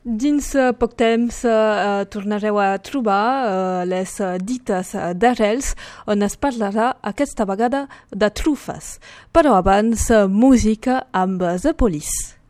Dins poc temps tornareu a trobar les dites d'Arrels, on es parlarà aquesta vegada de trufes. Però abans, música amb The Police.